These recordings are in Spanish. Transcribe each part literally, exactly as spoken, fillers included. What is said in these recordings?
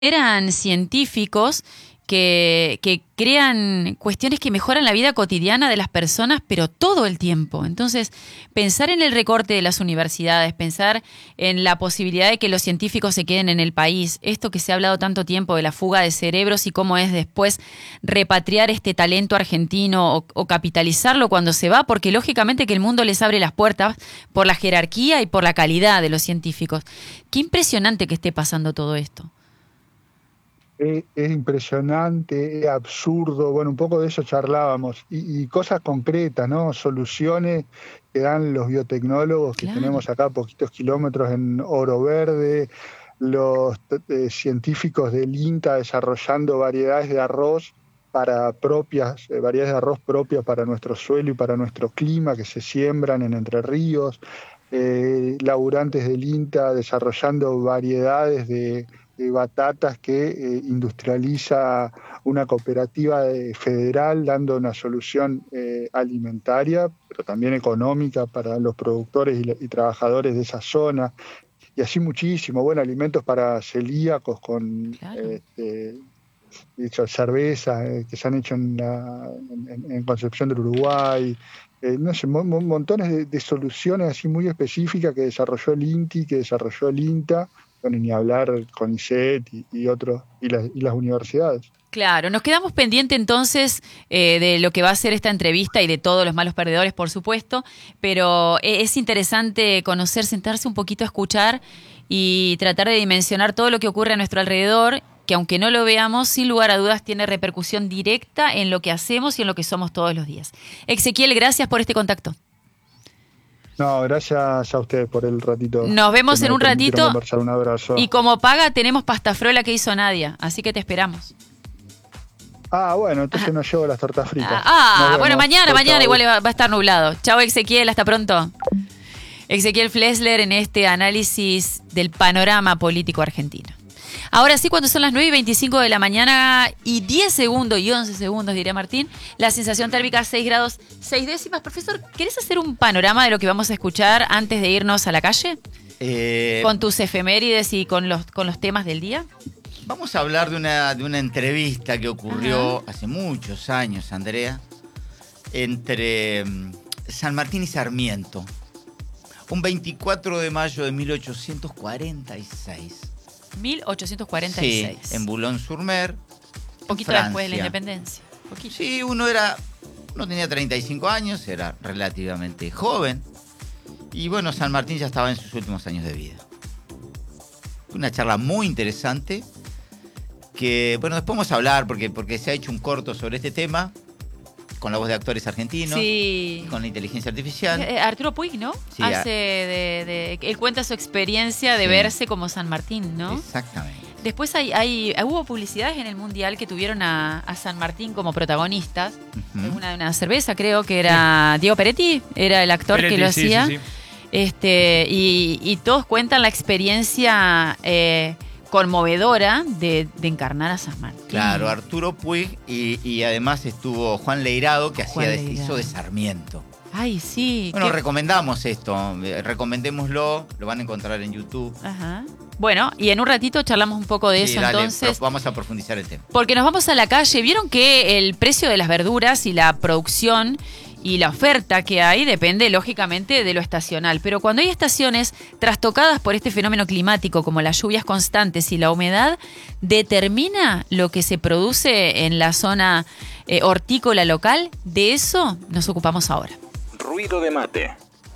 Eran científicos que, que crean cuestiones que mejoran la vida cotidiana de las personas, pero todo el tiempo. Entonces, pensar en el recorte de las universidades, pensar en la posibilidad de que los científicos se queden en el país, esto que se ha hablado tanto tiempo de la fuga de cerebros y cómo es después repatriar este talento argentino o, o capitalizarlo cuando se va, porque lógicamente que el mundo les abre las puertas por la jerarquía y por la calidad de los científicos. Qué impresionante que esté pasando todo esto. Es, es impresionante, es absurdo, bueno, un poco de eso charlábamos, y, y cosas concretas, ¿no? Soluciones que dan los biotecnólogos que Claro. tenemos acá a poquitos kilómetros en Oro Verde, los eh, científicos del INTA desarrollando variedades de arroz para propias, eh, variedades de arroz propias para nuestro suelo y para nuestro clima que se siembran en Entre Ríos, eh, laburantes del INTA desarrollando variedades de de batatas que eh, industrializa una cooperativa de, federal, dando una solución eh, alimentaria, pero también económica para los productores y, y trabajadores de esa zona, y así muchísimo, bueno, alimentos para celíacos con Claro. este, dicho, cerveza eh, que se han hecho en, la, en, en Concepción del Uruguay, eh, no sé, mo, montones de, de soluciones así muy específicas que desarrolló el INTI, que desarrolló el INTA, bueno, ni hablar con CONICET y, y otros, y las, y las universidades. Claro, nos quedamos pendientes entonces eh, de lo que va a ser esta entrevista y de todos los malos perdedores, por supuesto, pero es interesante conocer, sentarse un poquito a escuchar y tratar de dimensionar todo lo que ocurre a nuestro alrededor, que aunque no lo veamos, sin lugar a dudas tiene repercusión directa en lo que hacemos y en lo que somos todos los días. Ezequiel, gracias por este contacto. No, gracias a ustedes por el ratito. Nos vemos en un ratito. Un abrazo. Y como paga tenemos pastafrola que hizo Nadia, así que te esperamos. Ah, bueno, entonces ah. no llevo las tortas fritas. Ah, bueno, mañana, mañana igual va, va a estar nublado. Chao, Ezequiel, hasta pronto. Ezequiel Flesler en este análisis del panorama político argentino. Ahora sí, cuando son las nueve y veinticinco de la mañana y diez segundos y once segundos, diría Martín, la sensación térmica seis grados seis décimas. Profesor, ¿querés hacer un panorama de lo que vamos a escuchar antes de irnos a la calle? Eh, ¿Con tus efemérides y con los, con los temas del día? Vamos a hablar de una, de una entrevista que ocurrió Ajá. hace muchos años, Andrea, entre San Martín y Sarmiento, un veinticuatro de mayo de mil ochocientos cuarenta y seis. mil ochocientos cuarenta y seis. Sí, en Boulogne-sur-Mer. Un poquito Francia. después de la independencia. Poquito. Sí, uno era, uno tenía treinta y cinco años, era relativamente joven. Y bueno, San Martín ya estaba en sus últimos años de vida. Una charla muy interesante que, bueno, después vamos a hablar porque, porque se ha hecho un corto sobre este tema con la voz de actores argentinos, sí. con la inteligencia artificial. Eh, Arturo Puig, ¿no? Sí, Hace de, de, él cuenta su experiencia de sí. verse como San Martín, ¿no? Exactamente. Después hay, hay hubo publicidades en el Mundial que tuvieron a, a San Martín como protagonistas. Uh-huh. Una, una cerveza, creo que era sí. Diego Peretti, era el actor Peretti, que lo sí, hacía. Sí, sí. Este, y, y todos cuentan la experiencia eh, conmovedora de, de encarnar a San Martín. Claro, Arturo Puig y, y además estuvo Juan Leirado, que hacía de, hizo de Sarmiento. Ay, sí. Bueno, qué... recomendamos esto, recomendémoslo, lo van a encontrar en YouTube. Ajá. Bueno, y en un ratito charlamos un poco de sí, eso, dale, entonces. Vamos a profundizar el tema. Porque nos vamos a la calle. Vieron que el precio de las verduras y la producción y la oferta que hay depende, lógicamente, de lo estacional. Pero cuando hay estaciones trastocadas por este fenómeno climático, como las lluvias constantes y la humedad, determina lo que se produce en la zona eh, hortícola local. De eso nos ocupamos ahora. Ruido de mate.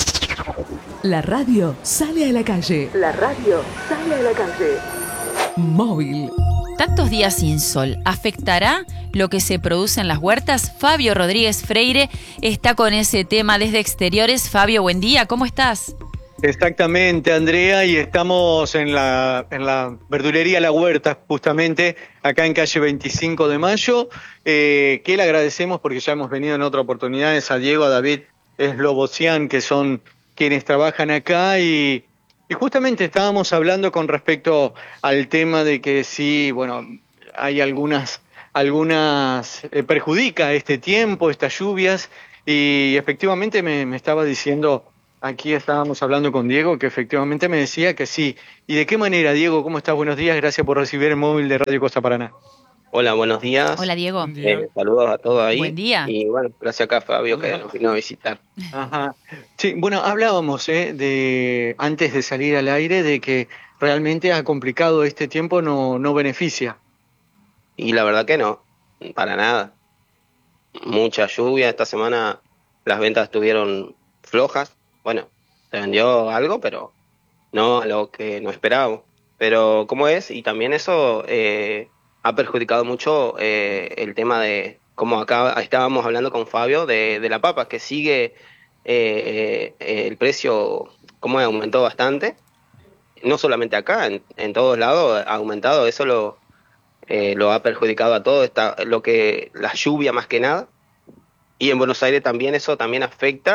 La radio sale a la calle. La radio sale a la calle. Móvil. Tantos días sin sol, ¿afectará lo que se produce en las huertas? Fabio Rodríguez Freire está con ese tema desde Exteriores. Fabio, buen día, ¿cómo estás? Exactamente, Andrea, y estamos en la, en la verdulería La Huerta, justamente, acá en calle veinticinco de mayo, eh, que le agradecemos porque ya hemos venido en otras oportunidades a Diego, a David Slobosian, que son quienes trabajan acá, y... Y justamente estábamos hablando con respecto al tema de que sí, bueno, hay algunas, algunas eh, perjudica este tiempo, estas lluvias, y efectivamente me, me estaba diciendo aquí estábamos hablando con Diego, que efectivamente me decía que sí. ¿Y de qué manera, Diego? ¿Cómo estás? Buenos días, gracias por recibir el móvil de Radio Costa Paraná. Hola, buenos días. Hola, Diego. Eh, saludos a todos ahí. Buen día. Y bueno, gracias acá a Fabio que nos vino a visitar. Ajá. Sí, bueno, hablábamos eh, de antes de salir al aire de que realmente ha complicado este tiempo, no, no beneficia. Y la verdad que no, para nada. Mucha lluvia, esta semana las ventas estuvieron flojas. Bueno, se vendió algo, pero no a lo que no esperábamos. Pero ¿cómo es? Y también eso eh, ha perjudicado mucho eh, el tema de, como acá estábamos hablando con Fabio, de, de la papa, que sigue eh, eh, el precio, como aumentó bastante. No solamente acá, en, en todos lados ha aumentado, eso lo, eh, lo ha perjudicado a todo, está, lo que, la lluvia más que nada. Y en Buenos Aires también eso también afecta.